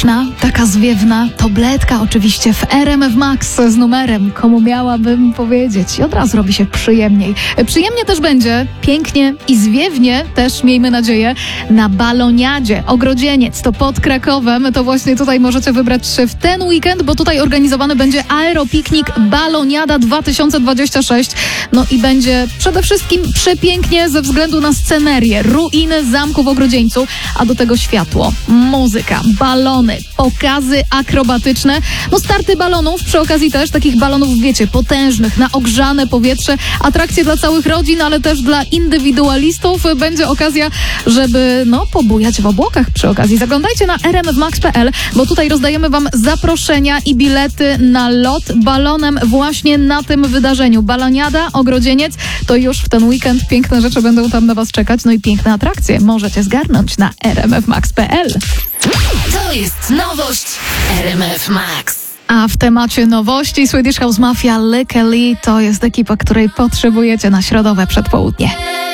Taka zwiewna tabletka oczywiście w RMF Max z numerem, komu miałabym powiedzieć. I od razu robi się przyjemniej. Przyjemnie też będzie, pięknie i zwiewnie też, miejmy nadzieję, na Baloniadzie. Ogrodzieniec to pod Krakowem, to właśnie tutaj możecie wybrać się w ten weekend, bo tutaj organizowany będzie aeropiknik Baloniada 2026. No i będzie przede wszystkim przepięknie ze względu na scenerię, ruiny zamku w Ogrodzieńcu, a do tego światło, muzyka, balony, pokazy akrobatyczne, no starty balonów, przy okazji też takich balonów, wiecie, potężnych, na ogrzane powietrze, atrakcje dla całych rodzin, ale też dla indywidualistów. Będzie okazja, żeby pobujać w obłokach przy okazji. Zaglądajcie na rmfmax.pl, bo tutaj rozdajemy wam zaproszenia i bilety na lot balonem właśnie na tym wydarzeniu. Baloniada, Ogrodzieniec, to już w ten weekend piękne rzeczy będą tam na was czekać, no i piękne atrakcje możecie zgarnąć na rmfmax.pl. To jest nowość RMF Max. A w temacie nowości Swedish House Mafia, Lykke Li to jest ekipa, której potrzebujecie na środowe przedpołudnie.